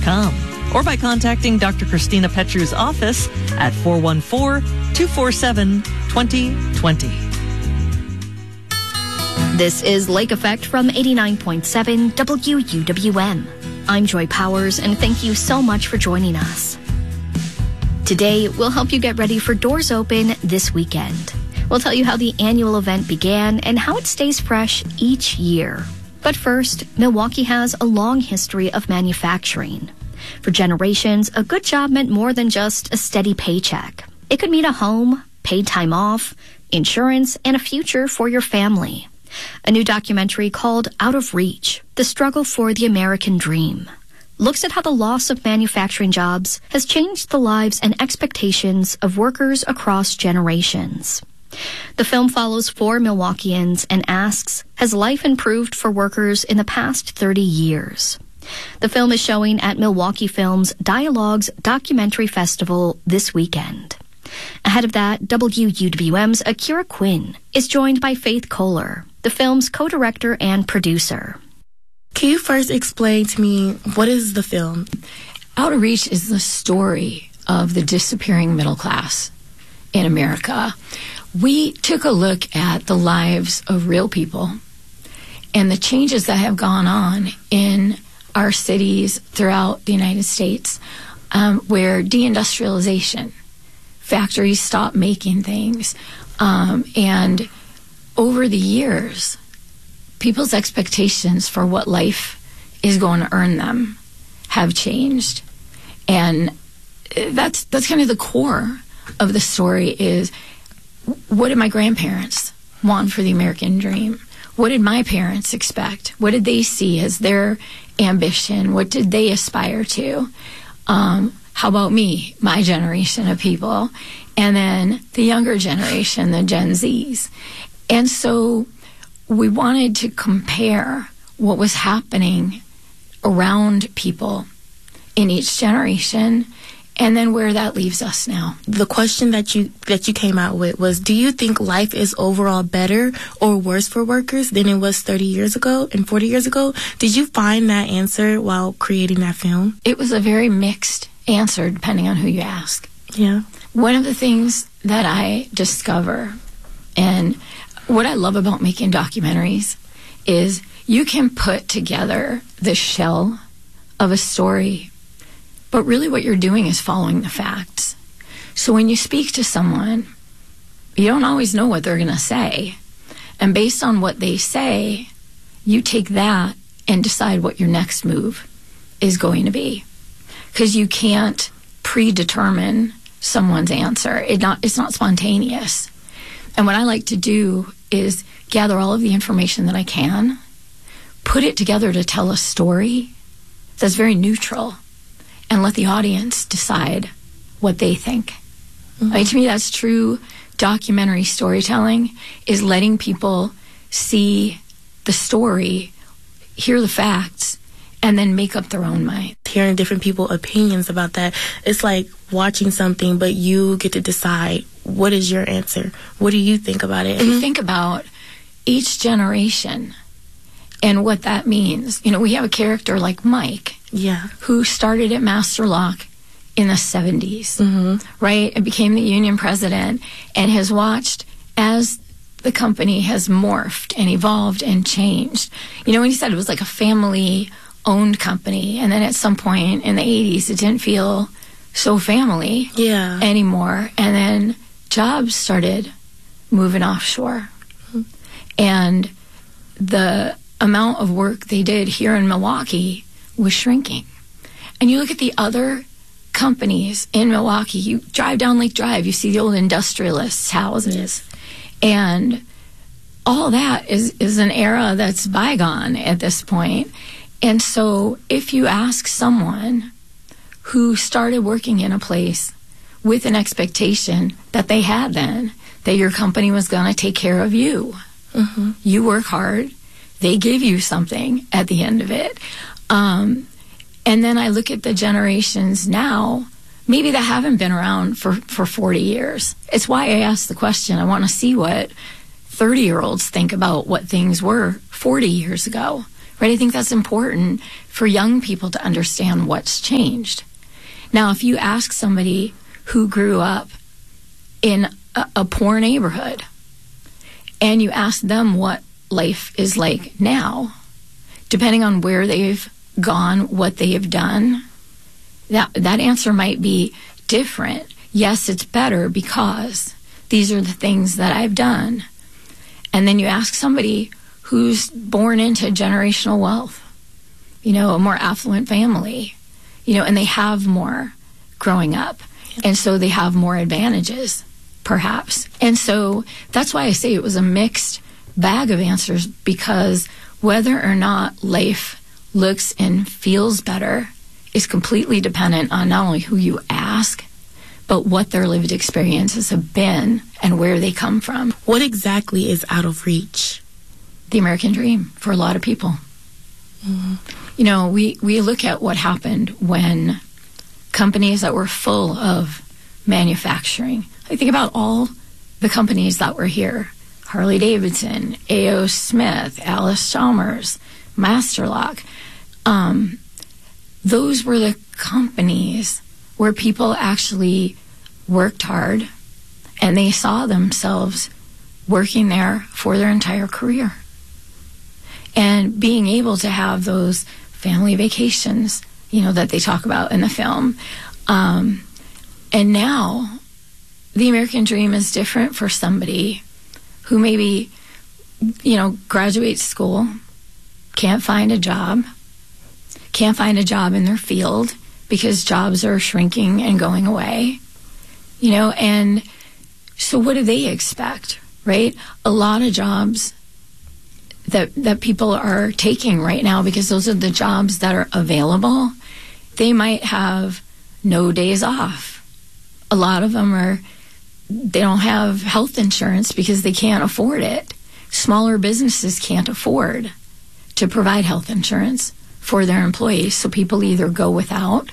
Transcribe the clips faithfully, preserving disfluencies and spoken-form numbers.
com or by contacting Doctor Christina Petru's office at four one four, two four seven, two zero two zero. This is Lake Effect from eighty-nine point seven W U W M. I'm Joy Powers, and thank you so much for joining us. Today, we'll help you get ready for Doors Open this weekend. We'll tell you how the annual event began and how it stays fresh each year. But first, Milwaukee has a long history of manufacturing. For generations, a good job meant more than just a steady paycheck. It could mean a home, paid time off, insurance, and a future for your family. A new documentary called Out of Reach, The Struggle for the American Dream, looks at how the loss of manufacturing jobs has changed the lives and expectations of workers across generations. The film follows four Milwaukeeans and asks, has life improved for workers in the past thirty years? The film is showing at Milwaukee Film's Dialogues Documentary Festival this weekend. Ahead of that, W U W M's Akira Quinn is joined by Faith Kohler, the film's co-director and producer. Can you first explain to me, what is the film? Out of Reach is the story of the disappearing middle class in America. We took a look at the lives of real people and the changes that have gone on in our cities throughout the United States, um, where deindustrialization, factories stopped making things, um, and over the years, people's expectations for what life is going to earn them have changed. And that's that's kind of the core of the story is, what did my grandparents want for the American dream? What did my parents expect? What did they see as their ambition? What did they aspire to? Um, how about me, my generation of people? And then the younger generation, the Gen Zs. And so we wanted to compare what was happening around people in each generation, and then where that leaves us now. The question that you that you came out with was, do you think life is overall better or worse for workers than it was thirty years ago and forty years ago? Did you find that answer while creating that film? It was a very mixed answer, depending on who you ask. Yeah. One of the things that I discover, and what I love about making documentaries, is you can put together the shell of a story, but really what you're doing is following the facts. So when you speak to someone, you don't always know what they're going to say. And based on what they say, you take that and decide what your next move is going to be. Because you can't predetermine someone's answer. It not, it's not spontaneous. And what I like to do is gather all of the information that I can, put it together to tell a story that's very neutral, and let the audience decide what they think. Mm-hmm. I mean, to me, that's true documentary storytelling, is letting people see the story, hear the facts, and then make up their own mind. Hearing different people's opinions about that, it's like watching something, but you get to decide, what is your answer? What do you think about it? If you think about each generation and what that means, you know, we have a character like Mike, yeah, who started at Master Lock in the seventies, mm-hmm. right, and became the union president, and has watched as the company has morphed and evolved and changed. You know, when he said it was like a family-owned company, and then at some point in the eighties, it didn't feel so family yeah. anymore, and then jobs started moving offshore. Mm-hmm. And the amount of work they did here in Milwaukee was shrinking. And you look at the other companies in Milwaukee, you drive down Lake Drive, you see the old industrialists' houses. Yes. And all that is, is an era that's bygone at this point. And so if you ask someone who started working in a place with an expectation that they had then, that your company was going to take care of you, mm-hmm. you work hard, they give you something at the end of it. Um, and then I look at the generations now, maybe that haven't been around for, for forty years. It's why I asked the question. I want to see what thirty-year-olds think about what things were forty years ago, right? I think that's important for young people to understand what's changed. Now, if you ask somebody who grew up in a, a poor neighborhood and you ask them what life is like now, depending on where they've gone, what they have done, that that answer might be different. Yes, it's better because these are the things that I've done. And then you ask somebody who's born into generational wealth, you know, a more affluent family, you know, and they have more growing up. And so they have more advantages, perhaps. And so that's why I say it was a mixed bag of answers, because whether or not life looks and feels better is completely dependent on not only who you ask, but what their lived experiences have been and where they come from. What exactly is out of reach? The American dream for a lot of people. Mm-hmm. You know, we, we look at what happened when companies that were full of manufacturing, I think about all the companies that were here, Harley Davidson, A O. Smith, Alice Chalmers, Masterlock. Um, those were the companies where people actually worked hard and they saw themselves working there for their entire career. And being able to have those family vacations, you know, that they talk about in the film. Um, and now the American dream is different for somebody who maybe, you know, graduates school, can't find a job, can't find a job in their field because jobs are shrinking and going away, you know, and so what do they expect, right? A lot of jobs that that people are taking right now, because those are the jobs that are available, they might have no days off. A lot of them are, they don't have health insurance because they can't afford it. Smaller businesses can't afford to provide health insurance for their employees, so people either go without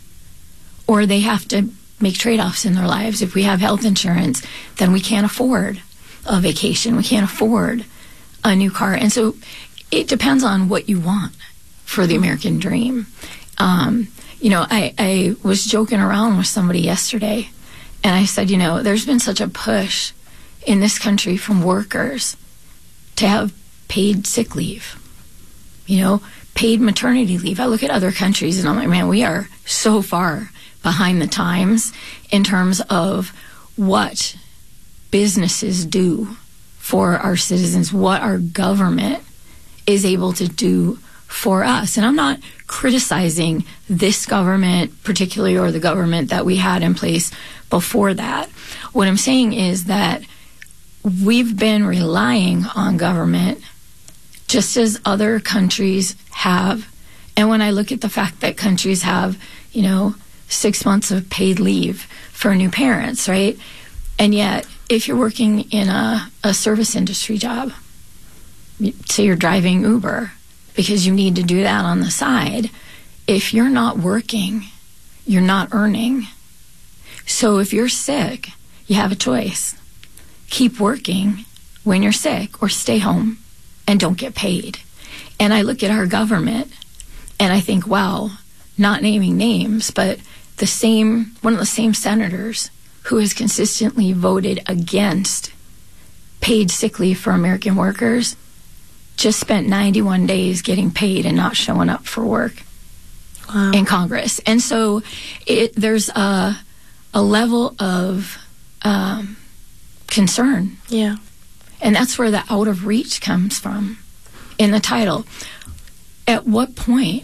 or they have to make trade-offs in their lives. If we have health insurance, then we can't afford a vacation. We can't afford a new car. And so it depends on what you want for the American dream. Um, you know, I, I was joking around with somebody yesterday, and I said, you know, there's been such a push in this country from workers to have paid sick leave, you know, paid maternity leave. I look at other countries and I'm like, man, we are so far behind the times in terms of what businesses do for our citizens, what our government is able to do for us. And I'm not criticizing this government particularly, or the government that we had in place before that. What I'm saying is that we've been relying on government just as other countries have. And when I look at the fact that countries have, you know, six months of paid leave for new parents, right? And yet, if you're working in a, a service industry job, say you're driving Uber because you need to do that on the side, if you're not working, you're not earning. So if you're sick, you have a choice. Keep working when you're sick or stay home and don't get paid. And I look at our government and I think, wow, not naming names, but the same, one of the same senators who has consistently voted against paid sick leave for American workers just spent ninety-one days getting paid and not showing up for work wow. in Congress. And so it, there's a, a level of um, concern. Yeah. And that's where the out of reach comes from in the title. At what point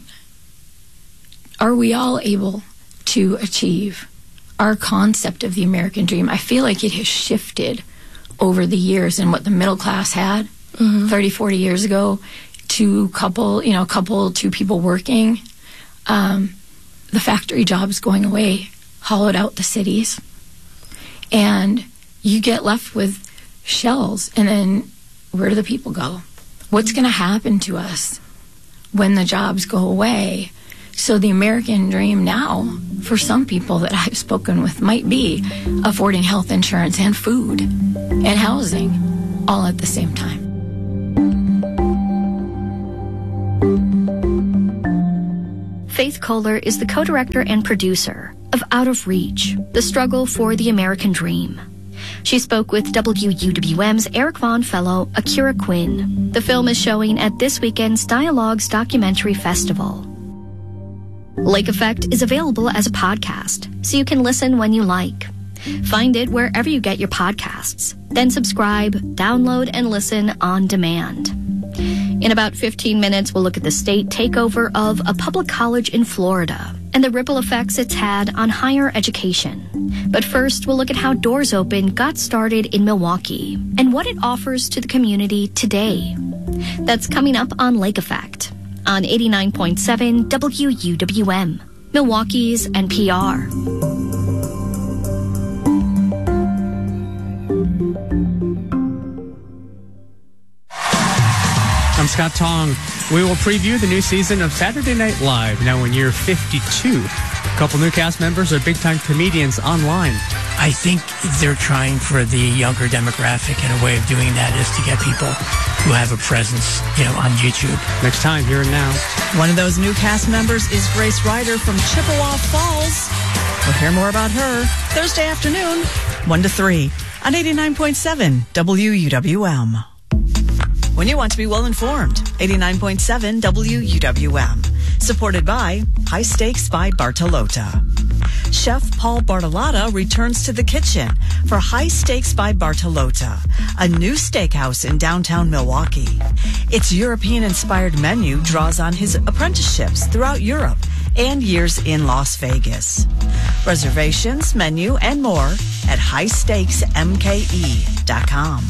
are we all able to achieve our concept of the American dream? I feel like it has shifted over the years, and what the middle class had mm-hmm. thirty, forty years ago, to couple, you know, couple, two people working, um, the factory jobs going away, hollowed out the cities, and you get left with shells. And then where do the people go? What's going to happen to us when the jobs go away? So the American dream now, for some people that I've spoken with, might be affording health insurance and food and housing all at the same time. Faith Kohler is the co-director and producer of Out of Reach, The Struggle for the American Dream. She spoke with W U W M's Eric Vaughn fellow Akira Quinn. The film is showing at this weekend's Dialogues Documentary Festival. Lake Effect is available as a podcast, so you can listen when you like. Find it wherever you get your podcasts. Then subscribe, download, and listen on demand. In about fifteen minutes, we'll look at the state takeover of a public college in Florida and the ripple effects it's had on higher education. But first, we'll look at how Doors Open got started in Milwaukee and what it offers to the community today. That's coming up on Lake Effect on eighty-nine point seven W U W M, Milwaukee's N P R. I'm Scott Tong. We will preview the new season of Saturday Night Live, now in year fifty-two. A couple new cast members are big-time comedians online. I think they're trying for the younger demographic, and a way of doing that is to get people who have a presence, you know, on YouTube. Next time, Here and Now. One of those new cast members is Grace Ryder from Chippewa Falls. We'll hear more about her Thursday afternoon, one to three, on eighty-nine point seven W U W M. When you want to be well-informed, eighty-nine point seven W U W M. Supported by High Stakes by Bartolotta. Chef Paul Bartolotta returns to the kitchen for High Stakes by Bartolotta, a new steakhouse in downtown Milwaukee. Its European-inspired menu draws on his apprenticeships throughout Europe and years in Las Vegas. Reservations, menu, and more at high stakes m k e dot com.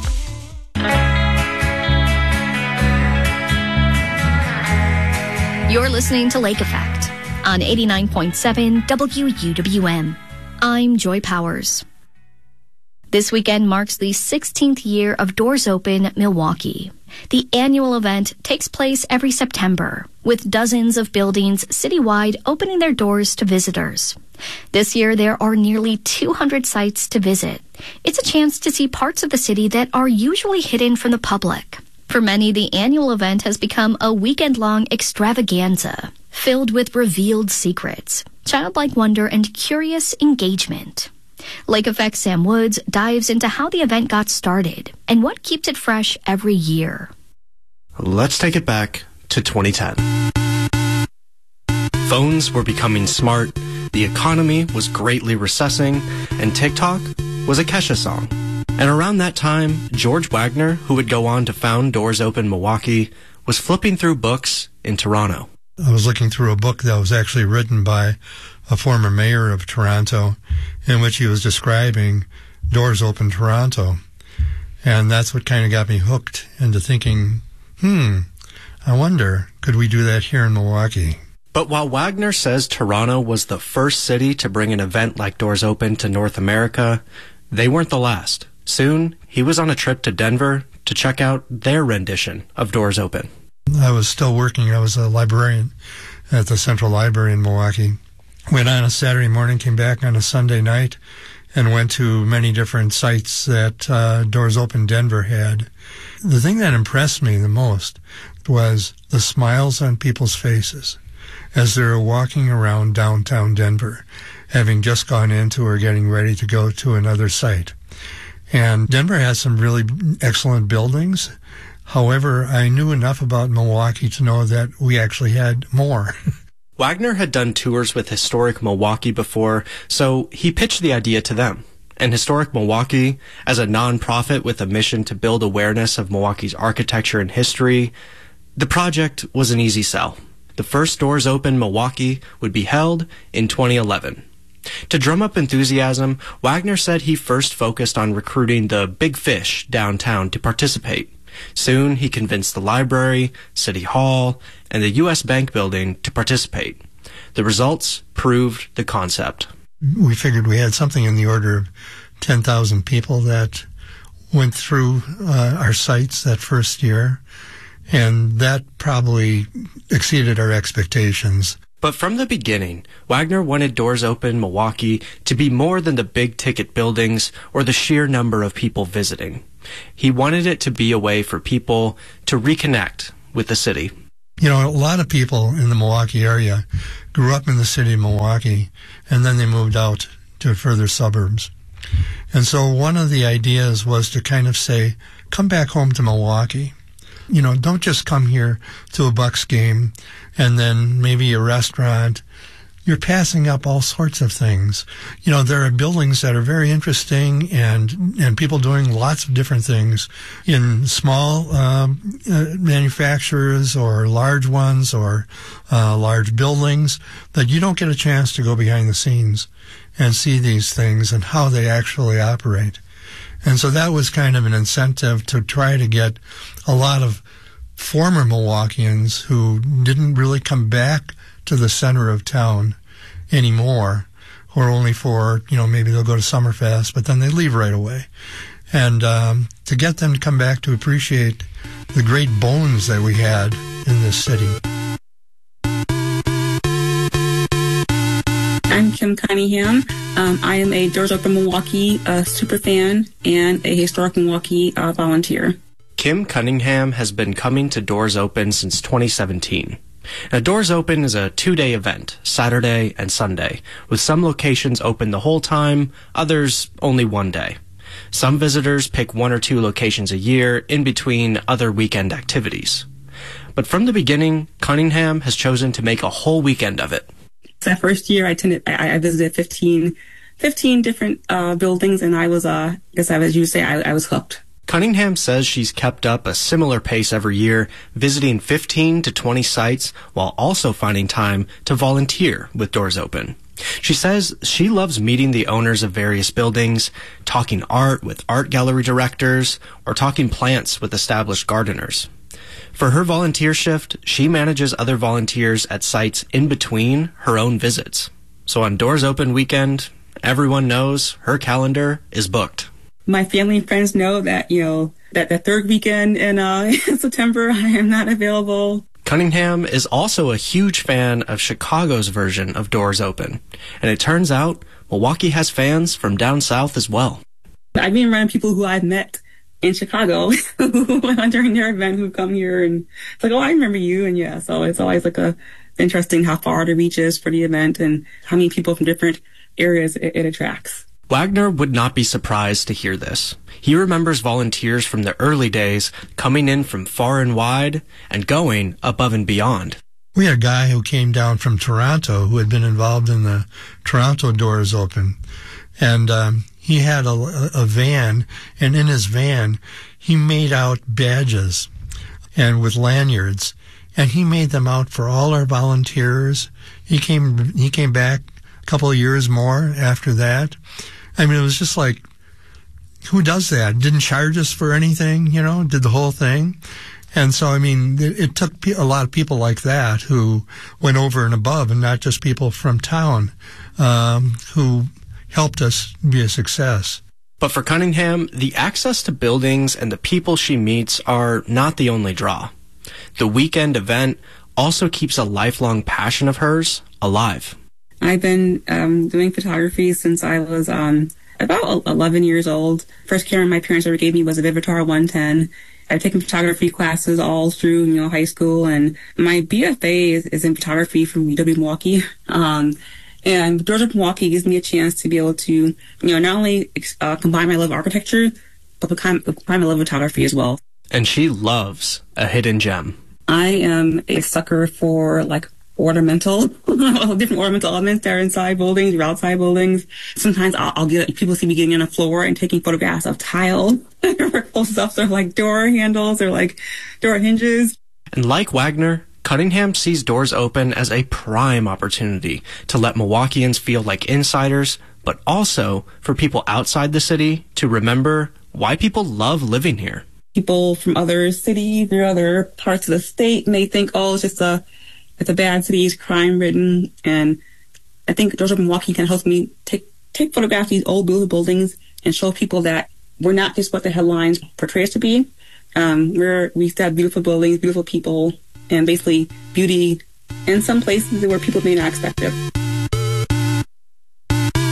You're listening to Lake Effect on eighty-nine point seven W U W M. I'm Joy Powers. This weekend marks the sixteenth year of Doors Open Milwaukee. The annual event takes place every September, with dozens of buildings citywide opening their doors to visitors. This year, there are nearly two hundred sites to visit. It's a chance to see parts of the city that are usually hidden from the public. For many, the annual event has become a weekend-long extravaganza, filled with revealed secrets, childlike wonder, and curious engagement. Lake Effect's Sam Woods dives into how the event got started and what keeps it fresh every year. Let's take it back to twenty ten. Phones were becoming smart, the economy was greatly recessing, and TikTok was a Kesha song. And around that time, George Wagner, who would go on to found Doors Open Milwaukee, was flipping through books in Toronto. I was looking through a book that was actually written by a former mayor of Toronto, in which he was describing Doors Open Toronto. And that's what kind of got me hooked into thinking, hmm, I wonder, could we do that here in Milwaukee? But while Wagner says Toronto was the first city to bring an event like Doors Open to North America, they weren't the last. Soon, he was on a trip to Denver to check out their rendition of Doors Open. I was still working. I was a librarian at the Central Library in Milwaukee. Went on a Saturday morning, came back on a Sunday night, and went to many different sites that uh, Doors Open Denver had. The thing that impressed me the most was the smiles on people's faces as they were walking around downtown Denver, having just gone into or getting ready to go to another site. And Denver has some really excellent buildings. However, I knew enough about Milwaukee to know that we actually had more. Wagner had done tours with Historic Milwaukee before, so he pitched the idea to them. And Historic Milwaukee, as a nonprofit with a mission to build awareness of Milwaukee's architecture and history, the project was an easy sell. The first Doors Open Milwaukee would be held in twenty eleven. To drum up enthusiasm, Wagner said he first focused on recruiting the big fish downtown to participate. Soon, he convinced the library, City Hall, and the U S Bank building to participate. The results proved the concept. We figured we had something in the order of ten thousand people that went through uh, our sites that first year, and that probably exceeded our expectations. But from the beginning, Wagner wanted Doors Open Milwaukee to be more than the big-ticket buildings or the sheer number of people visiting. He wanted it to be a way for people to reconnect with the city. You know, a lot of people in the Milwaukee area grew up in the city of Milwaukee, and then they moved out to further suburbs. And so one of the ideas was to kind of say, come back home to Milwaukee. You know, don't just come here to a Bucks game and then maybe a restaurant. You're passing up all sorts of things. You know, there are buildings that are very interesting and and people doing lots of different things in small um, uh, manufacturers or large ones or uh, large buildings that you don't get a chance to go behind the scenes and see these things and how they actually operate. And so that was kind of an incentive to try to get a lot of former Milwaukeeans who didn't really come back to the center of town anymore, or only for, you know, maybe they'll go to Summerfest, but then they leave right away. And um, to get them to come back to appreciate the great bones that we had in this city. I'm Kim Cunningham. Um, I am a Doors Open Milwaukee uh, super fan and a Historic Milwaukee uh, volunteer. Kim Cunningham has been coming to Doors Open since twenty seventeen. Now, Doors Open is a two-day event, Saturday and Sunday, with some locations open the whole time, others only one day. Some visitors pick one or two locations a year in between other weekend activities. But from the beginning, Cunningham has chosen to make a whole weekend of it. That first year, I attended, I, I visited fifteen, fifteen different uh, buildings, and I was, uh, I guess, as you say, I, I was hooked. Cunningham says she's kept up a similar pace every year, visiting fifteen to twenty sites while also finding time to volunteer with Doors Open. She says she loves meeting the owners of various buildings, talking art with art gallery directors, or talking plants with established gardeners. For her volunteer shift, she manages other volunteers at sites in between her own visits. So on Doors Open weekend, everyone knows her calendar is booked. My family and friends know that, you know, that the third weekend in, uh, in September, I am not available. Cunningham is also a huge fan of Chicago's version of Doors Open. And it turns out Milwaukee has fans from down south as well. I've been around people who I've met in Chicago during their event who come here, and it's like, oh, I remember you. And yeah, so it's always like a interesting how far the reach is for the event and how many people from different areas it, it attracts. Wagner would not be surprised to hear this. He remembers volunteers from the early days coming in from far and wide and going above and beyond. We had a guy who came down from Toronto who had been involved in the Toronto Doors Open. And um, he had a, a van, and in his van, he made out badges and with lanyards. And he made them out for all our volunteers. He came, he came back a couple of years more after that. I mean, it was just like, who does that? Didn't charge us for anything, you know, did the whole thing. And so, I mean, it, it took a lot of people like that who went over and above, and not just people from town um, who helped us be a success. But for Cunningham, the access to buildings and the people she meets are not the only draw. The weekend event also keeps a lifelong passion of hers alive. I've been um, doing photography since I was um, about eleven years old. First camera my parents ever gave me was a Vivitar one ten. I've taken photography classes all through, you know, high school, and my B F A is, is in photography from U W Milwaukee. Um, and Doors Open Milwaukee gives me a chance to be able to, you know, not only uh, combine my love of architecture, but combine my love of photography as well. And she loves a hidden gem. I am a sucker for, like, ornamental, different ornamental elements that are inside buildings or outside buildings. Sometimes I'll, I'll get, people see me getting on the floor and taking photographs of tile or cool stuff, so like door handles or like door hinges. And like Wagner, Cunningham sees Doors Open as a prime opportunity to let Milwaukeeans feel like insiders, but also for people outside the city to remember why people love living here. People from other cities or other parts of the state may think, oh, it's just a It's a bad city, it's crime-ridden, and I think Doors Open Milwaukee can help me take take photographs of these old, beautiful buildings and show people that we're not just what the headlines portray us to be. Um, we're, we still have beautiful buildings, beautiful people, and basically beauty in some places where people may not expect it.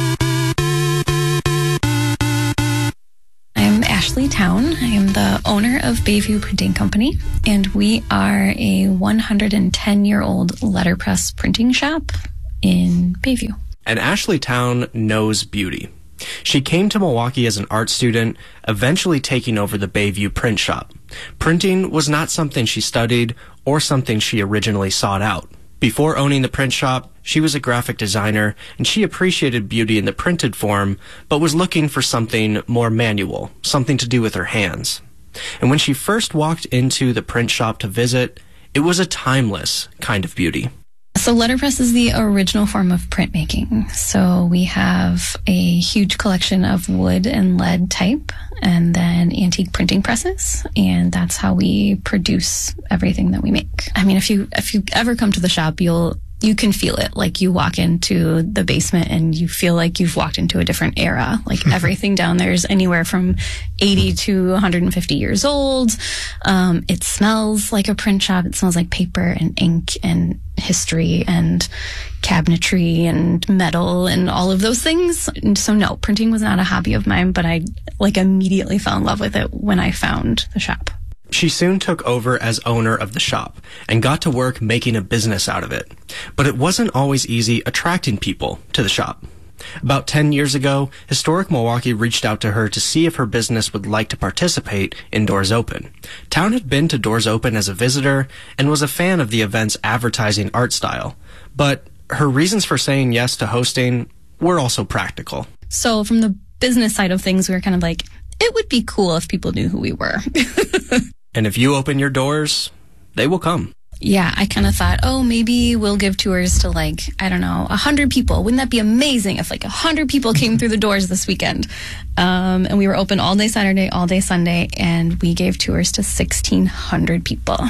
I'm Ashley Town. I am the owner owner of Bayview Printing Company, and we are a one hundred ten year old letterpress printing shop in Bayview. And Ashley Town knows beauty. She came to Milwaukee as an art student, eventually taking over the Bayview print shop. Printing was not something she studied or something she originally sought out. Before owning the print shop, she was a graphic designer, and she appreciated beauty in the printed form, but was looking for something more manual, something to do with her hands. And when she first walked into the print shop to visit, it was a timeless kind of beauty. So letterpress is the original form of printmaking. So we have a huge collection of wood and lead type, and then antique printing presses, and that's how we produce everything that we make. I mean, if you if you ever come to the shop, you'll you can feel it. Like you walk into the basement and you feel like you've walked into a different era. Like everything down there is anywhere from eighty to one hundred fifty years old. Um, it smells like a print shop. It smells like paper and ink and history and cabinetry and metal and all of those things. And so no, printing was not a hobby of mine, but I like immediately fell in love with it when I found the shop. She soon took over as owner of the shop and got to work making a business out of it. But it wasn't always easy attracting people to the shop. About ten years ago, Historic Milwaukee reached out to her to see if her business would like to participate in Doors Open. Town had been to Doors Open as a visitor and was a fan of the event's advertising art style. But her reasons for saying yes to hosting were also practical. So from the business side of things, we were kind of like, it would be cool if people knew who we were. And if you open your doors, they will come. Yeah, I kind of thought, oh, maybe we'll give tours to like, I don't know, a hundred people. Wouldn't that be amazing if like a hundred people came through the doors this weekend? Um, and we were open all day Saturday, all day Sunday, and we gave tours to sixteen hundred people.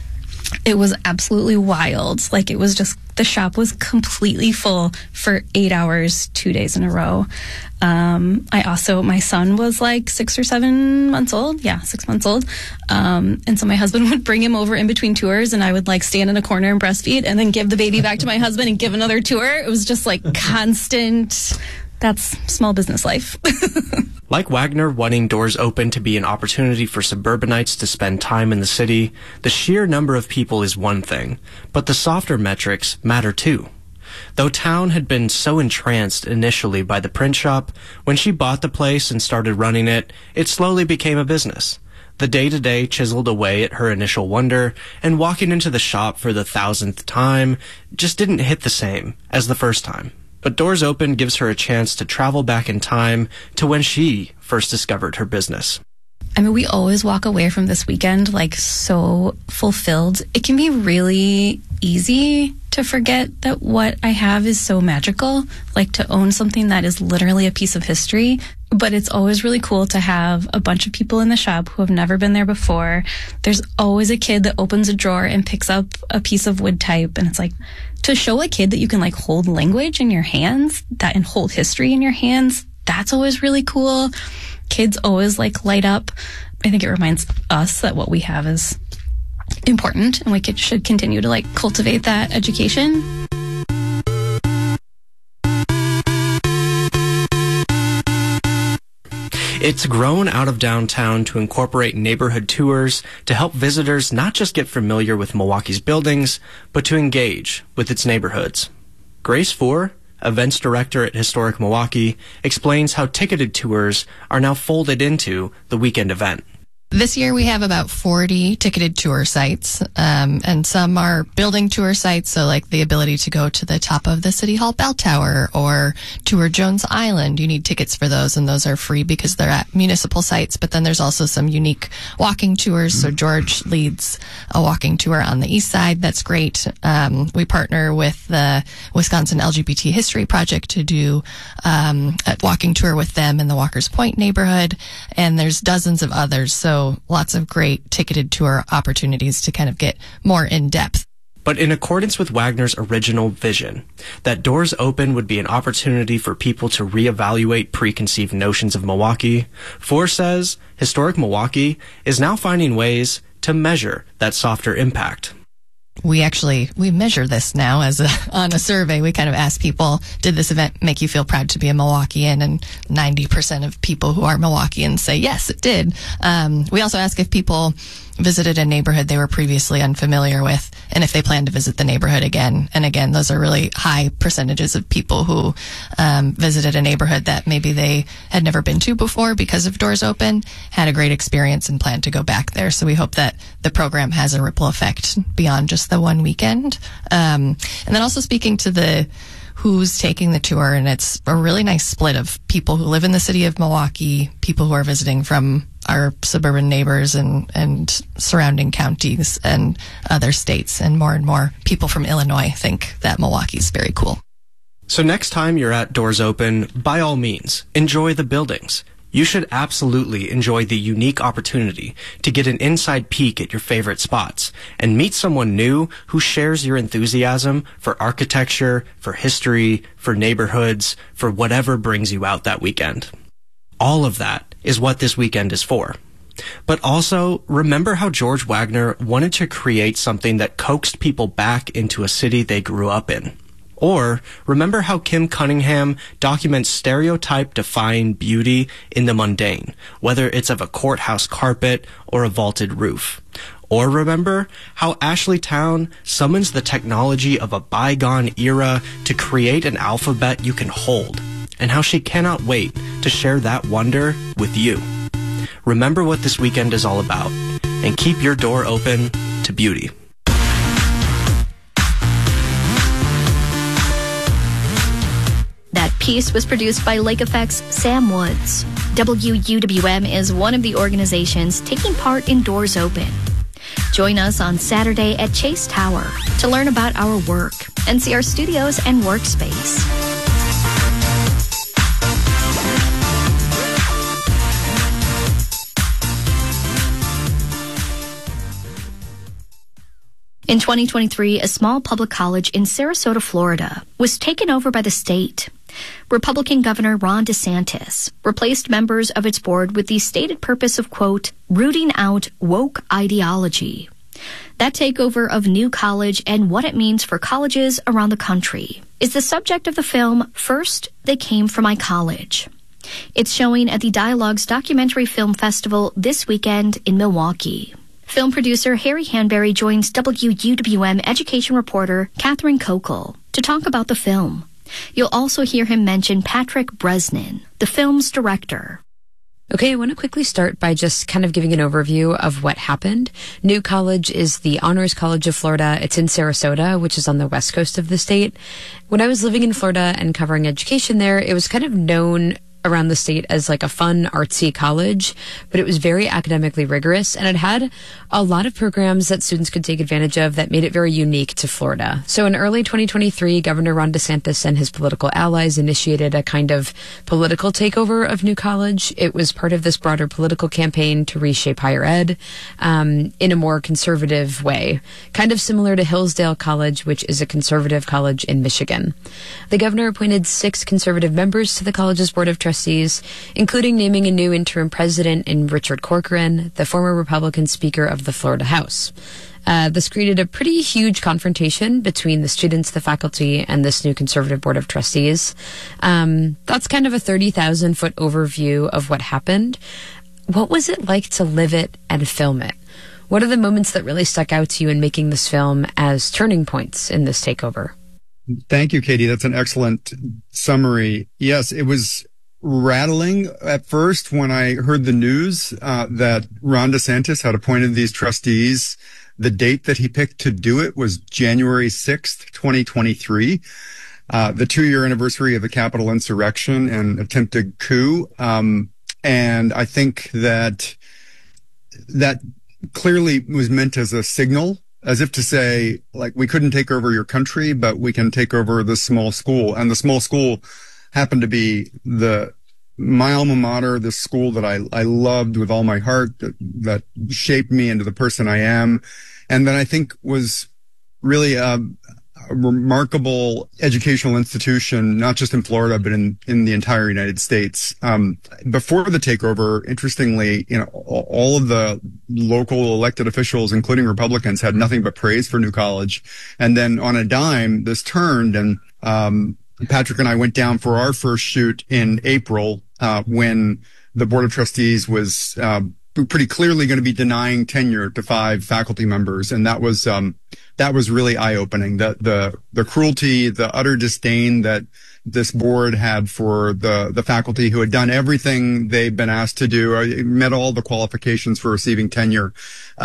It was absolutely wild. Like it was just, the shop was completely full for eight hours, two days in a row. Um, I also, my son was like six or seven months old. Yeah, six months old. Um, and so my husband would bring him over in between tours, and I would like stand in a corner and breastfeed and then give the baby back to my husband and give another tour. It was just like constant. That's small business life. Like Wagner wanting Doors Open to be an opportunity for suburbanites to spend time in the city, the sheer number of people is one thing, but the softer metrics matter too. Though Town had been so entranced initially by the print shop, when she bought the place and started running it, it slowly became a business. The day-to-day chiseled away at her initial wonder, and walking into the shop for the thousandth time just didn't hit the same as the first time. But Doors Open gives her a chance to travel back in time to when she first discovered her business. I mean, we always walk away from this weekend like so fulfilled. It can be really easy to forget that what I have is so magical, like to own something that is literally a piece of history. But it's always really cool to have a bunch of people in the shop who have never been there before. There's always a kid that opens a drawer and picks up a piece of wood type, and it's like, to show a kid that you can like hold language in your hands, that and hold history in your hands, that's always really cool. Kids always like light up. I think it reminds us that what we have is important, and we could, should continue to like cultivate that education. It's grown out of downtown to incorporate neighborhood tours to help visitors not just get familiar with Milwaukee's buildings, but to engage with its neighborhoods. Grace Four, events director at Historic Milwaukee, explains how ticketed tours are now folded into the weekend event. This year we have about forty ticketed tour sites, um, and some are building tour sites, so like the ability to go to the top of the City Hall bell tower or tour Jones Island. You need tickets for those, and those are free because they're at municipal sites. But then there's also some unique walking tours. So George leads a walking tour on the east side. That's great. Um, we partner with the Wisconsin L G B T History Project to do um, a walking tour with them in the Walker's Point neighborhood, and there's dozens of others. So lots of great ticketed tour opportunities to kind of get more in depth. But in accordance with Wagner's original vision, that Doors Open would be an opportunity for people to reevaluate preconceived notions of Milwaukee, Four says Historic Milwaukee is now finding ways to measure that softer impact. we actually, we measure this now as a, on a survey. We kind of ask people, did this event make you feel proud to be a Milwaukeean? And ninety percent of people who are Milwaukeeans say, yes, it did. Um, we also ask if people visited a neighborhood they were previously unfamiliar with, and if they plan to visit the neighborhood again. And again, those are really high percentages of people who um, visited a neighborhood that maybe they had never been to before because of Doors Open, had a great experience and plan to go back there. So we hope that the program has a ripple effect beyond just the one weekend. Um, and then also speaking to the who's taking the tour, and it's a really nice split of people who live in the city of Milwaukee, people who are visiting from our suburban neighbors and, and surrounding counties and other states, and more and more people from Illinois think that Milwaukee's very cool. So next time you're at Doors Open, by all means, enjoy the buildings. You should absolutely enjoy the unique opportunity to get an inside peek at your favorite spots and meet someone new who shares your enthusiasm for architecture, for history, for neighborhoods, for whatever brings you out that weekend. All of that is what this weekend is for. But also, remember how George Wagner wanted to create something that coaxed people back into a city they grew up in. Or remember how Kim Cunningham documents stereotype-defying beauty in the mundane, whether it's of a courthouse carpet or a vaulted roof. Or remember how Ashley Town summons the technology of a bygone era to create an alphabet you can hold, and how she cannot wait to share that wonder with you. Remember what this weekend is all about, and keep your door open to beauty. That piece was produced by Lake Effect's Sam Woods. W U W M is one of the organizations taking part in Doors Open. Join us on Saturday at Chase Tower to learn about our work and see our studios and workspace. In twenty twenty-three, a small public college in Sarasota, Florida, was taken over by the state. Republican Governor Ron DeSantis replaced members of its board with the stated purpose of, quote, rooting out woke ideology. That takeover of New College and what it means for colleges around the country is the subject of the film First They Came From My College. It's showing at the Dialogues Documentary Film Festival this weekend in Milwaukee. Film producer Harry Hanbury joins W U W M education reporter Catherine Kokel to talk about the film. You'll also hear him mention Patrick Bresnan, the film's director. Okay, I want to quickly start by just kind of giving an overview of what happened. New College is the Honors College of Florida. It's in Sarasota, which is on the west coast of the state. When I was living in Florida and covering education there, it was kind of known around the state as like a fun, artsy college, but it was very academically rigorous, and it had a lot of programs that students could take advantage of that made it very unique to Florida. So in early twenty twenty-three, Governor Ron DeSantis and his political allies initiated a kind of political takeover of New College. It was part of this broader political campaign to reshape higher ed um, in a more conservative way, kind of similar to Hillsdale College, which is a conservative college in Michigan. The governor appointed six conservative members to the college's board of trustees, including naming a new interim president in Richard Corcoran, the former Republican Speaker of the Florida House. Uh, this created a pretty huge confrontation between the students, the faculty, and this new conservative board of trustees. Um, that's kind of a thirty thousand foot overview of what happened. What was it like to live it and film it? What are the moments that really stuck out to you in making this film as turning points in this takeover? Thank you, Katie. That's an excellent summary. Yes, it was rattling at first when I heard the news uh, that Ron DeSantis had appointed these trustees. The date that he picked to do it was January sixth, twenty twenty-three, uh, the two-year anniversary of the Capitol insurrection and attempted coup. Um, and I think that that clearly was meant as a signal, as if to say, like, we couldn't take over your country, but we can take over the small school. And the small school happened to be the my alma mater, this school that I, I loved with all my heart, that, that shaped me into the person I am. And that I think was really a, a remarkable educational institution, not just in Florida, but in, in the entire United States. Um, before the takeover, interestingly, you know, all of the local elected officials, including Republicans, had nothing but praise for New College. And then on a dime, this turned, and um, Patrick and I went down for our first shoot in April uh, when the Board of Trustees was uh, pretty clearly going to be denying tenure to five faculty members, and that was um, that was really eye-opening. The the the cruelty, the utter disdain that this board had for the the faculty who had done everything they've been asked to do, met all the qualifications for receiving tenure,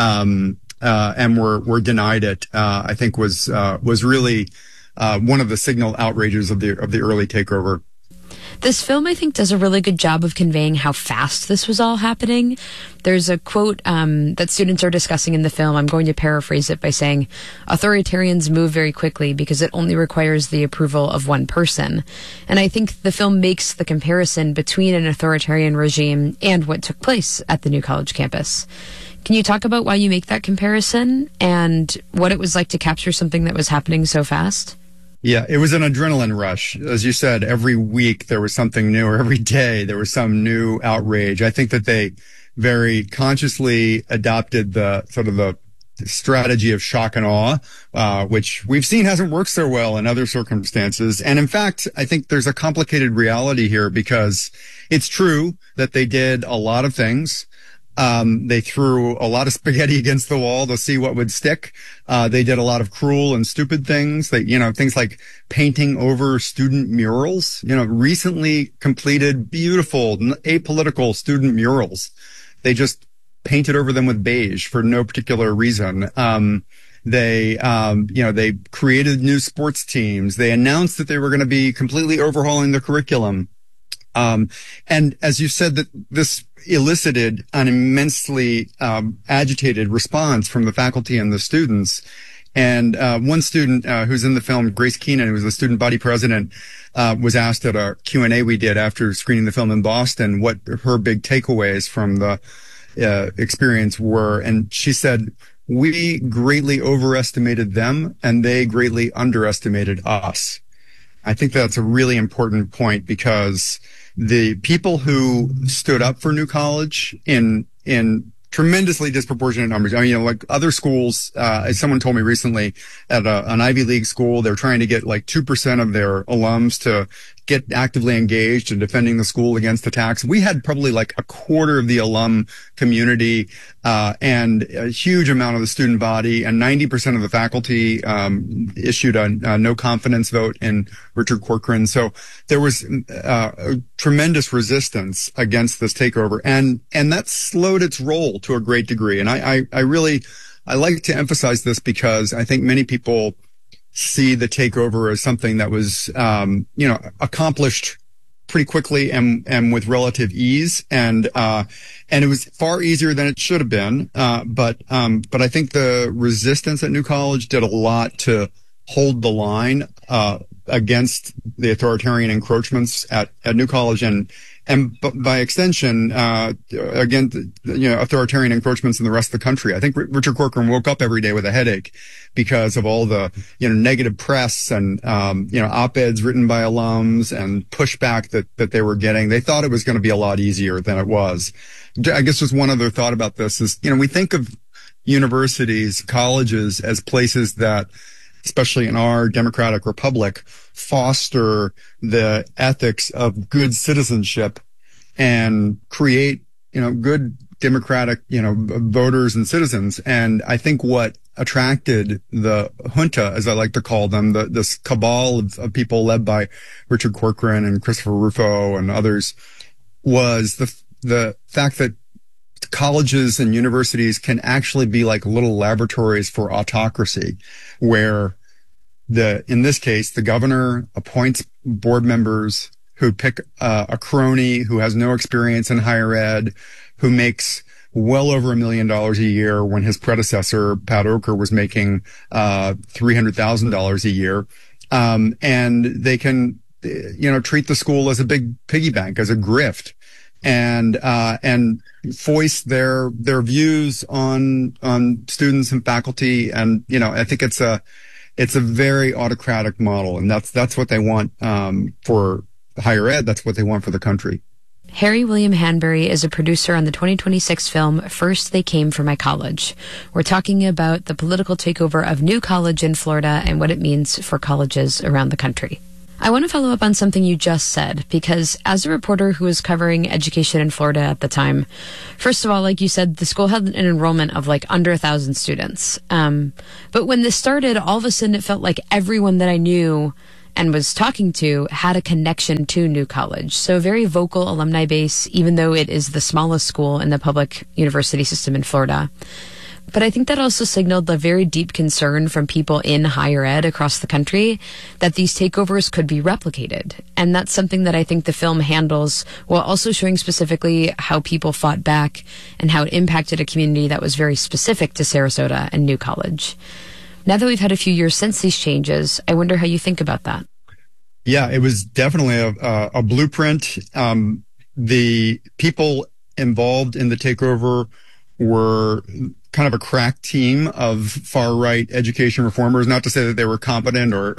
um, uh, and were were denied it. Uh, I think was uh, was really uh, one of the signal outrages of the of the early takeover. This film, I think, does a really good job of conveying how fast this was all happening. There's a quote um, that students are discussing in the film. I'm going to paraphrase it by saying, authoritarians move very quickly because it only requires the approval of one person. And I think the film makes the comparison between an authoritarian regime and what took place at the New College campus. Can you talk about why you make that comparison and what it was like to capture something that was happening so fast? Yeah, it was an adrenaline rush. As you said, every week there was something new, or every day there was some new outrage. I think that they very consciously adopted the sort of the strategy of shock and awe, uh, which we've seen hasn't worked so well in other circumstances. And in fact, I think there's a complicated reality here, because it's true that they did a lot of things. Um, they threw a lot of spaghetti against the wall to see what would stick. Uh, they did a lot of cruel and stupid things. They, you know, things like painting over student murals, you know, recently completed beautiful, apolitical student murals. They just painted over them with beige for no particular reason. Um, They, um, you know, they created new sports teams. They announced that they were going to be completely overhauling the curriculum. Um, and as you said, that this elicited an immensely um, agitated response from the faculty and the students. And uh, one student uh, who's in the film, Grace Keenan, who was the student body president, uh, was asked at a Q and A we did after screening the film in Boston what her big takeaways from the uh, experience were. And she said, "We greatly overestimated them, and they greatly underestimated us." I think that's a really important point, because the people who stood up for New College in in tremendously disproportionate numbers. I mean, you know, like other schools, uh, as someone told me recently, at a, an Ivy League school, they're trying to get like two percent of their alums to get actively engaged in defending the school against attacks. We had probably like a quarter of the alum community, uh, and a huge amount of the student body, and ninety percent of the faculty, um, issued a, a no confidence vote in Richard Corcoran. So there was, uh, a tremendous resistance against this takeover, and, and that slowed its roll to a great degree. And I, I, I really, I like to emphasize this, because I think many people see the takeover as something that was, um, you know, accomplished pretty quickly and, and with relative ease. And, uh, and it was far easier than it should have been. Uh, but, um, but I think the resistance at New College did a lot to hold the line, uh, against the authoritarian encroachments at, at New College, and, and b- by extension, uh, again, you know, authoritarian encroachments in the rest of the country. I think R- Richard Corcoran woke up every day with a headache because of all the, you know, negative press and, um, you know, op-eds written by alums and pushback that, that they were getting. They thought it was going to be a lot easier than it was. I guess just one other thought about this is, you know, we think of universities, colleges as places that, especially in our democratic republic, foster the ethics of good citizenship and create, you know, good democratic, you know, voters and citizens. And I think what attracted the junta, as I like to call them, the, this cabal of, of people led by Richard Corcoran and Christopher Rufo and others, was the, the fact that colleges and universities can actually be like little laboratories for autocracy, where the, in this case, the governor appoints board members who pick uh, a crony who has no experience in higher ed, who makes well over a million dollars a year when his predecessor, Pat Oker, was making uh three hundred thousand dollars a year. Um, and they can, you know, treat the school as a big piggy bank, as a grift, and, uh, and voice their, their views on, on students and faculty. And, you know, I think it's a, it's a very autocratic model, and that's that's what they want um, for higher ed. That's what they want for the country. Harry William Hanbury is a producer on the twenty twenty-six film First They Came for My College. We're talking about the political takeover of New College in Florida and what it means for colleges around the country. I want to follow up on something you just said, because as a reporter who was covering education in Florida at the time, first of all, like you said, the school had an enrollment of like under a thousand students. Um, but when this started, all of a sudden it felt like everyone that I knew and was talking to had a connection to New College. So a very vocal alumni base, even though it is the smallest school in the public university system in Florida. But I think that also signaled a very deep concern from people in higher ed across the country that these takeovers could be replicated. And that's something that I think the film handles, while also showing specifically how people fought back and how it impacted a community that was very specific to Sarasota and New College. Now that we've had a few years since these changes, I wonder how you think about that. Yeah, it was definitely a, a, a blueprint. Um, the people involved in the takeover were kind of a crack team of far-right education reformers. Not to say that they were competent or,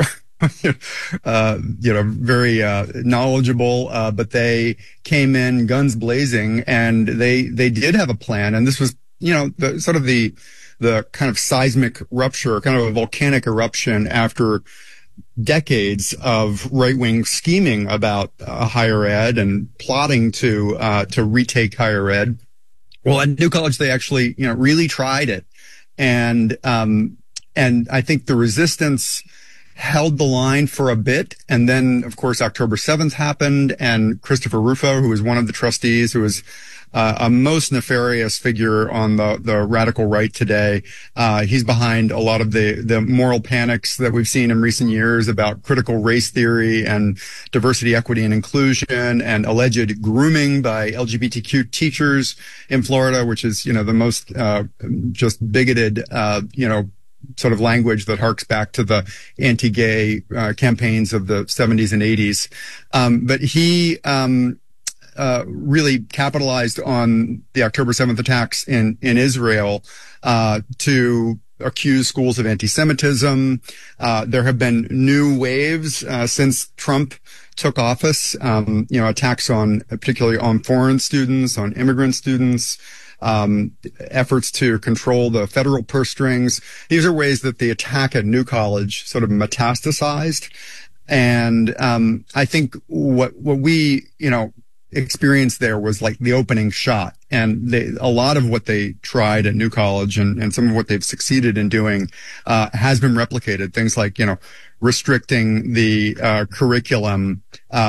uh, you know, very uh, knowledgeable, uh, but they came in guns blazing, and they they did have a plan. And this was, you know, the sort of the the kind of seismic rupture, kind of a volcanic eruption after decades of right-wing scheming about uh, higher ed and plotting to uh, to retake higher ed. Well, at New College, they actually, you know, really tried it. And, um, and I think the resistance held the line for a bit. And then, of course, October seventh happened, and Christopher Rufo, who was one of the trustees, who was uh, a most nefarious figure on the, the radical right today. Uh, he's behind a lot of the, the moral panics that we've seen in recent years about critical race theory and diversity, equity, and inclusion, and alleged grooming by L G B T Q teachers in Florida, which is, you know, the most, uh, just bigoted, uh, you know, sort of language that harks back to the anti-gay uh, campaigns of the seventies and eighties. Um, but he, um, Uh, really capitalized on the October seventh attacks in, in Israel, uh, to accuse schools of anti-Semitism. Uh, there have been new waves, uh, since Trump took office, um, you know, attacks on, particularly on foreign students, on immigrant students, um, efforts to control the federal purse strings. These are ways that the attack at New College sort of metastasized. And, um, I think what, what we, you know, experience there was like the opening shot, and they, a lot of what they tried at New College and, and some of what they've succeeded in doing uh has been replicated. Things like, you know, restricting the uh curriculum,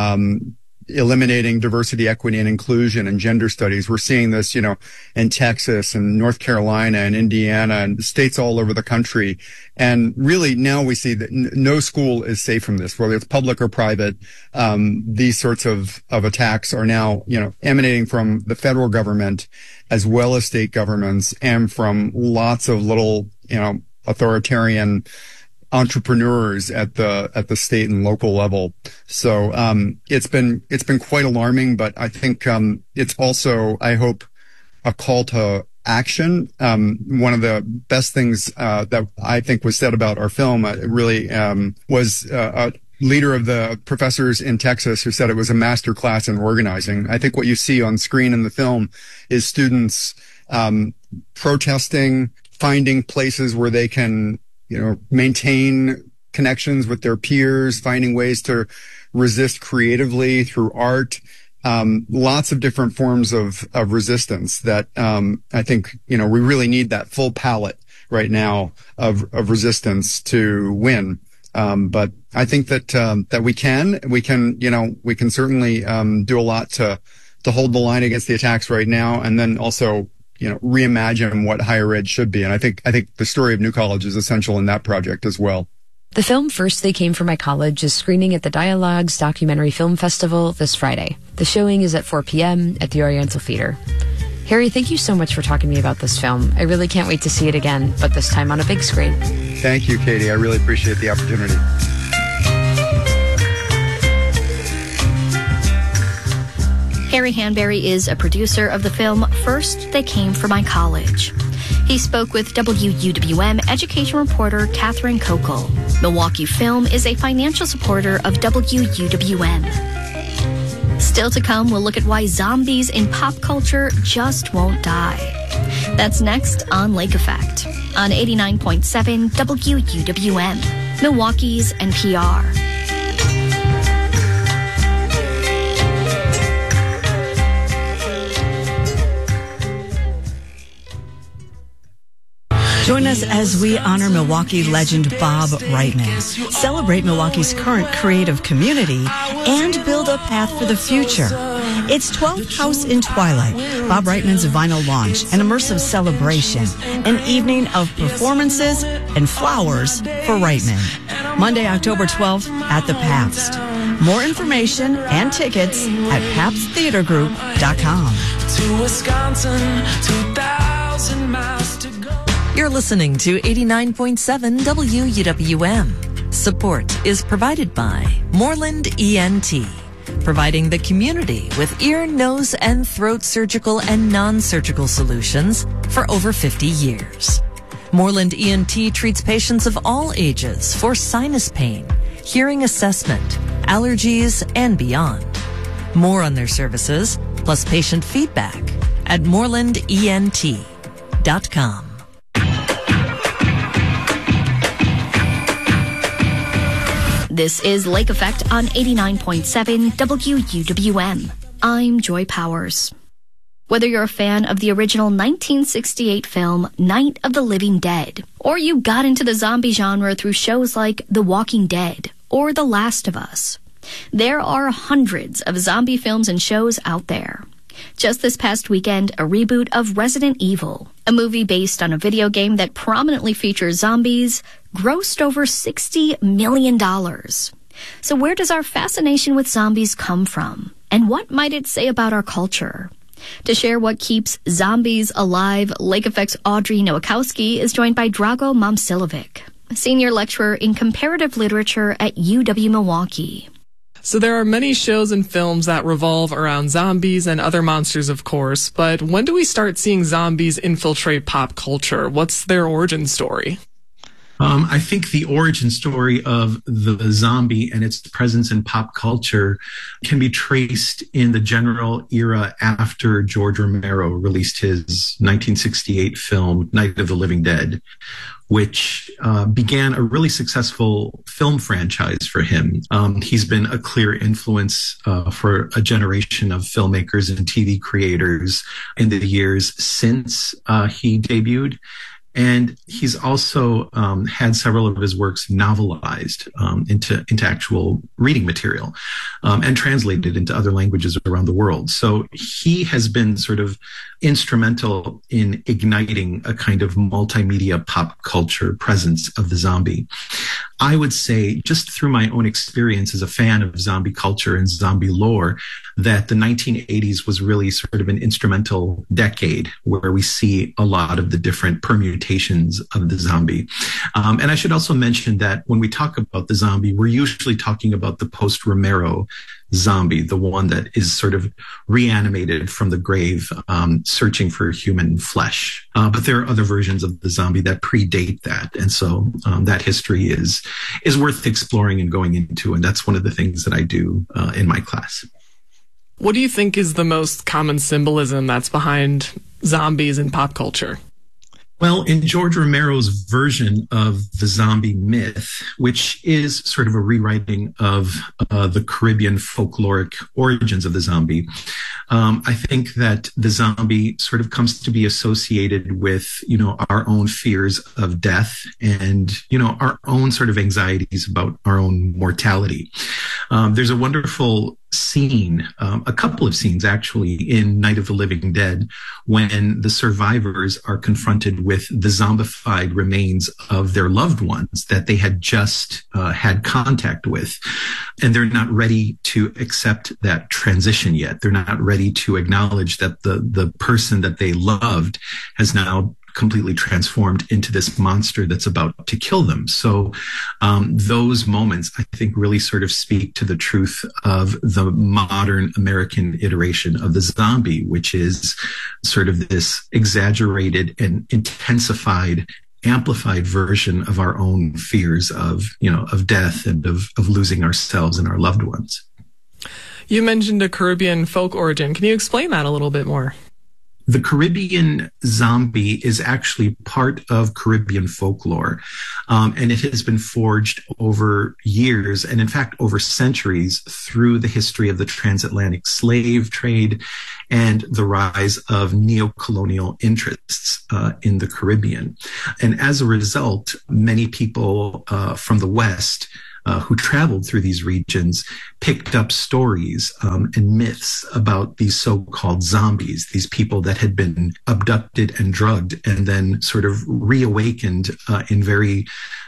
um eliminating diversity, equity, and inclusion and gender studies. We're seeing this, you know, in Texas and North Carolina and Indiana and states all over the country. And really now we see that n- no school is safe from this, whether it's public or private. Um, these sorts of, of attacks are now, you know, emanating from the federal government as well as state governments, and from lots of little, you know, authoritarian entrepreneurs at the at the state and local level. So um it's been it's been quite alarming, but I think um it's also, I hope, a call to action. Um one of the best things uh that I think was said about our film uh, really um was uh, a leader of the professors in Texas who said it was a master class in organizing. I think what you see on screen in the film is students um protesting, finding places where they can, you know, maintain connections with their peers, finding ways to resist creatively through art, um, lots of different forms of, of resistance that, um, I think, you know, we really need that full palette right now of, of resistance to win. Um, but I think that, um, that we can, we can, you know, we can certainly, um, do a lot to, to hold the line against the attacks right now. And then also, you know, reimagine what higher ed should be. And I think, I think the story of New College is essential in that project as well. The film First They Came for My College is screening at the Dialogues Documentary Film Festival this Friday. The showing is at four p.m. at the Oriental Theater. Harry, thank you so much for talking to me about this film. I really can't wait to see it again, but this time on a big screen. Thank you, Katie. I really appreciate the opportunity. Larry Hanbury is a producer of the film First They Came for My College. He spoke with W U W M education reporter Catherine Kokel. Milwaukee Film is a financial supporter of W U W M. Still to come, we'll look at why zombies in pop culture just won't die. That's next on Lake Effect on eighty-nine point seven W U W M, Milwaukee's N P R. Join us as we honor Milwaukee legend Bob Reitman, celebrate Milwaukee's current creative community, and build a path for the future. It's twelfth House in Twilight, Bob Reitman's vinyl launch, an immersive celebration, an evening of performances and flowers for Reitman. Monday, October twelfth at the Pabst. More information and tickets at pabst theater group dot com. To Wisconsin, two thousand miles to go. You're listening to eighty-nine point seven W U W M. Support is provided by Moreland E N T, providing the community with ear, nose, and throat surgical and non-surgical solutions for over fifty years. Moreland E N T treats patients of all ages for sinus pain, hearing assessment, allergies, and beyond. More on their services, plus patient feedback, at moreland e n t dot com. This is Lake Effect on eighty-nine point seven W U W M. I'm Joy Powers. Whether you're a fan of the original nineteen sixty-eight film Night of the Living Dead, or you got into the zombie genre through shows like The Walking Dead or The Last of Us, there are hundreds of zombie films and shows out there. Just this past weekend, a reboot of Resident Evil, a movie based on a video game that prominently features zombies, grossed over sixty million dollars. So where does our fascination with zombies come from? And what might it say about our culture? To share what keeps zombies alive, Lake Effect's Audrey Nowakowski is joined by Drago Momcilovic, senior lecturer in comparative literature at U W-Milwaukee. So there are many shows and films that revolve around zombies and other monsters, of course, but when do we start seeing zombies infiltrate pop culture? What's their origin story? Um, I think the origin story of the zombie and its presence in pop culture can be traced in the general era after George Romero released his nineteen sixty-eight film, Night of the Living Dead, which uh, began a really successful film franchise for him. Um, he's been a clear influence uh, for a generation of filmmakers and T V creators in the years since uh, he debuted. And he's also um, had several of his works novelized um, into into actual reading material um, and translated into other languages around the world. So he has been sort of instrumental in igniting a kind of multimedia pop culture presence of the zombie. I would say, just through my own experience as a fan of zombie culture and zombie lore, that the nineteen eighties was really sort of an instrumental decade where we see a lot of the different permutations of the zombie. Um, and I should also mention that when we talk about the zombie, we're usually talking about the post-Romero zombie, the one that is sort of reanimated from the grave, um, searching for human flesh. Uh, but there are other versions of the zombie that predate that. And so um, that history is is worth exploring and going into. And that's one of the things that I do uh, in my class. What do you think is the most common symbolism that's behind zombies in pop culture? Well, in George Romero's version of the zombie myth, which is sort of a rewriting of uh, the Caribbean folkloric origins of the zombie, um, I think that the zombie sort of comes to be associated with, you know, our own fears of death and, you know, our own sort of anxieties about our own mortality. Um, there's a wonderful scene, um, a couple of scenes actually, in Night of the Living Dead, when the survivors are confronted with the zombified remains of their loved ones that they had just uh, had contact with. And they're not ready to accept that transition yet. They're not ready to acknowledge that the, the person that they loved has now completely transformed into this monster that's about to kill them. So um, those moments, I think, really sort of speak to the truth of the modern American iteration of the zombie, which is sort of this exaggerated and intensified, amplified version of our own fears of, you know, of death and of, of losing ourselves and our loved ones. You mentioned a Caribbean folk origin. Can you explain that a little bit more? The Caribbean zombie is actually part of Caribbean folklore, um, and it has been forged over years and, in fact, over centuries through the history of the transatlantic slave trade and the rise of neo-colonial interests uh, in the Caribbean. And as a result, many people uh, from the West Uh, who traveled through these regions picked up stories um, and myths about these so-called zombies, these people that had been abducted and drugged and then sort of reawakened uh, in very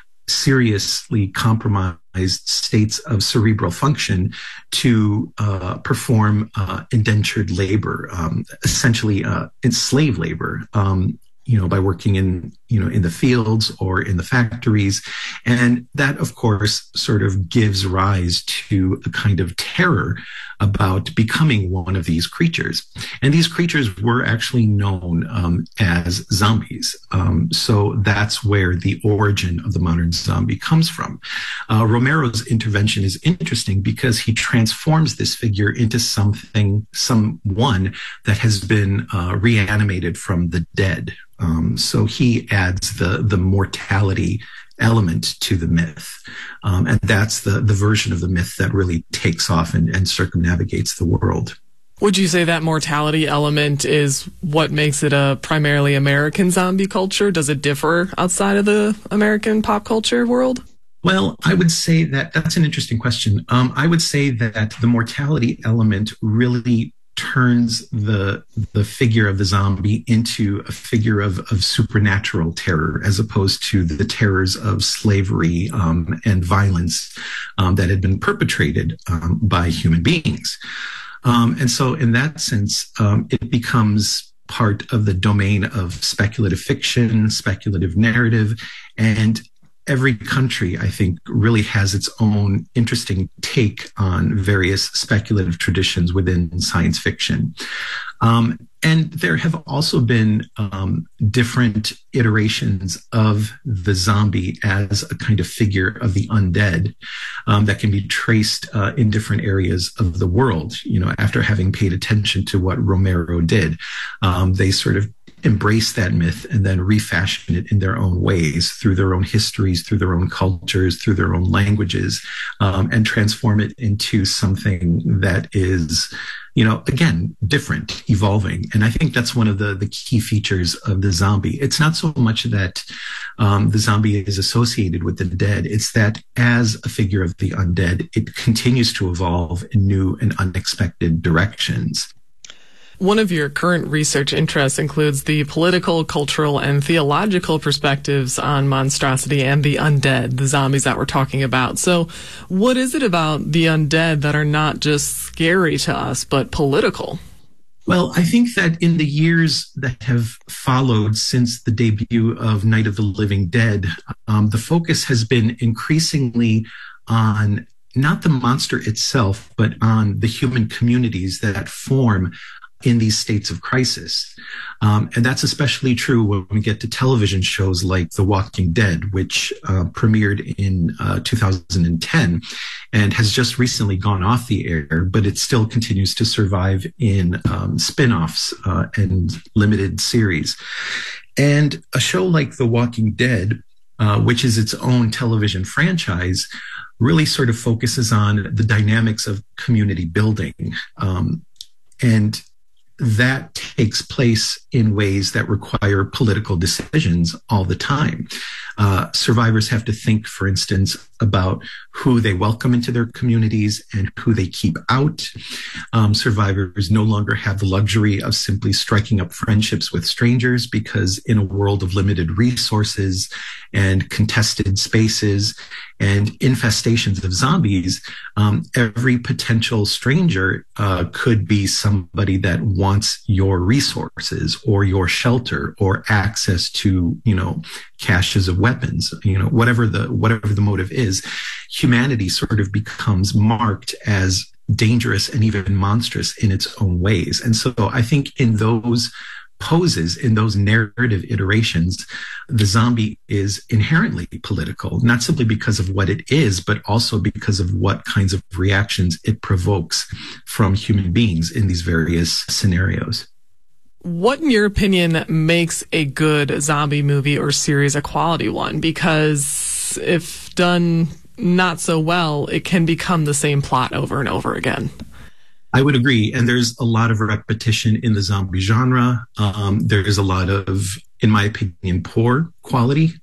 seriously compromised states of cerebral function to uh, perform uh, indentured labor, um, essentially uh, slave labor. Um, you know, by working in, you know, in the fields or in the factories. And that, of course, sort of gives rise to a kind of terror about becoming one of these creatures. And these creatures were actually known um, as zombies. Um, so that's where the origin of the modern zombie comes from. Uh, Romero's intervention is interesting because he transforms this figure into something, someone that has been uh, reanimated from the dead. Um, so he adds the the mortality element to the myth. Um, and that's the, the version of the myth that really takes off and, and circumnavigates the world. Would you say that mortality element is what makes it a primarily American zombie culture? Does it differ outside of the American pop culture world? Well, I would say that that's an interesting question. Um, I would say that the mortality element really turns the the figure of the zombie into a figure of, of supernatural terror, as opposed to the terrors of slavery um, and violence um, that had been perpetrated um, by human beings. Um, and so in that sense, um, it becomes part of the domain of speculative fiction, speculative narrative, and every country, I think, really has its own interesting take on various speculative traditions within science fiction. Um, and there have also been um, different iterations of the zombie as a kind of figure of the undead um, that can be traced uh, in different areas of the world. You know, after having paid attention to what Romero did, um, they sort of embrace that myth and then refashion it in their own ways, through their own histories, through their own cultures, through their own languages, um, and transform it into something that is, you know, again, different, evolving. And I think that's one of the, the key features of the zombie. It's not so much that um, the zombie is associated with the dead. It's that as a figure of the undead, it continues to evolve in new and unexpected directions. One of your current research interests includes the political, cultural, and theological perspectives on monstrosity and the undead, the zombies that we're talking about. So what is it about the undead that are not just scary to us, but political? Well, I think that in the years that have followed since the debut of Night of the Living Dead, um, the focus has been increasingly on not the monster itself, but on the human communities that form in these states of crisis. Um, and that's especially true when we get to television shows like The Walking Dead, which uh, premiered in uh, two thousand ten and has just recently gone off the air, but it still continues to survive in um, spin-offs uh, and limited series. And a show like The Walking Dead, uh, which is its own television franchise, really sort of focuses on the dynamics of community building. Um, and that takes place in ways that require political decisions all the time. Uh, survivors have to think, for instance, about who they welcome into their communities and who they keep out. Um, survivors no longer have the luxury of simply striking up friendships with strangers, because in a world of limited resources and contested spaces and infestations of zombies, um, every potential stranger uh, could be somebody that wants your resources or your shelter or access to, you know, caches of weapons, you know, whatever the, whatever the motive is, humanity sort of becomes marked as dangerous and even monstrous in its own ways. And so I think in those poses, in those narrative iterations, the zombie is inherently political, not simply because of what it is, but also because of what kinds of reactions it provokes from human beings in these various scenarios. What, in your opinion, makes a good zombie movie or series a quality one? Because if done not so well, it can become the same plot over and over again. I would agree. And there's a lot of repetition in the zombie genre. Um, there's a lot of, in my opinion, poor quality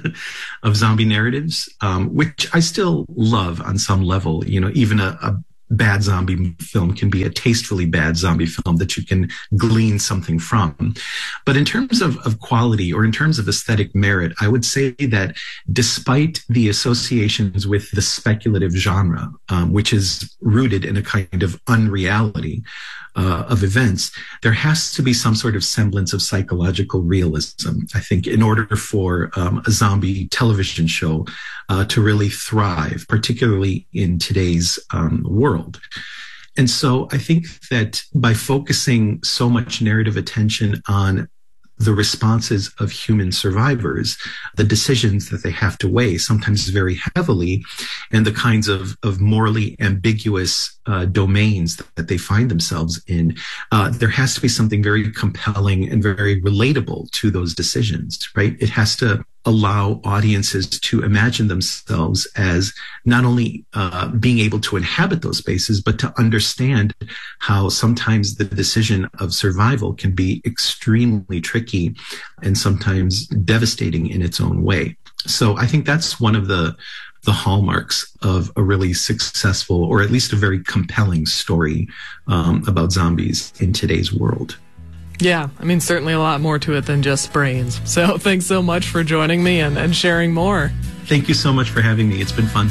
of zombie narratives, um, which I still love on some level. You know, even a, a bad zombie film can be a tastefully bad zombie film that you can glean something from. But in terms of, of quality or in terms of aesthetic merit, I would say that despite the associations with the speculative genre, um, which is rooted in a kind of unreality uh, of events, there has to be some sort of semblance of psychological realism, I think, in order for um, a zombie television show uh, to really thrive, particularly in today's um, world. And so I think that by focusing so much narrative attention on the responses of human survivors, the decisions that they have to weigh, sometimes very heavily, and the kinds of, of morally ambiguous uh, domains that, that they find themselves in, uh, there has to be something very compelling and very relatable to those decisions, right? It has to allow audiences to imagine themselves as not only uh, being able to inhabit those spaces, but to understand how sometimes the decision of survival can be extremely tricky and sometimes devastating in its own way. So I think that's one of the the hallmarks of a really successful, or at least a very compelling story um, about zombies in today's world. Yeah, I mean, certainly a lot more to it than just brains. So thanks so much for joining me and, and sharing more. Thank you so much for having me. It's been fun.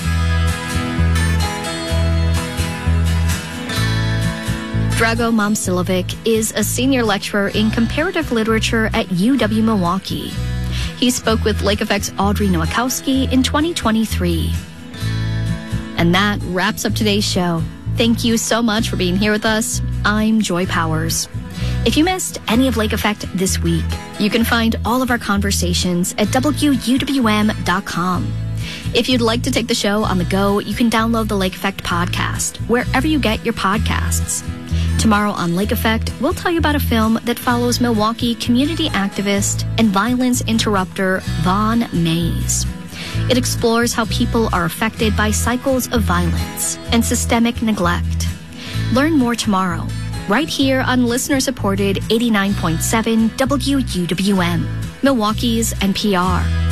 Drago Momcilovic is a senior lecturer in comparative literature at U W-Milwaukee. He spoke with Lake Effect's Audrey Nowakowski in twenty twenty-three. And that wraps up today's show. Thank you so much for being here with us. I'm Joy Powers. If you missed any of Lake Effect this week, you can find all of our conversations at W U W M dot com. If you'd like to take the show on the go, you can download the Lake Effect podcast wherever you get your podcasts. Tomorrow on Lake Effect, we'll tell you about a film that follows Milwaukee community activist and violence interrupter Vaughn Mays. It explores how people are affected by cycles of violence and systemic neglect. Learn more tomorrow, right here on listener-supported eighty-nine point seven W U W M, Milwaukee's N P R.